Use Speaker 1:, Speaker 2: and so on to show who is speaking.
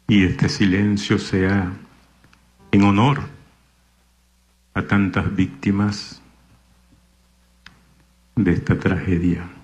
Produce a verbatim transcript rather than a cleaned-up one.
Speaker 1: y este silencio sea en honor a tantas víctimas de esta tragedia.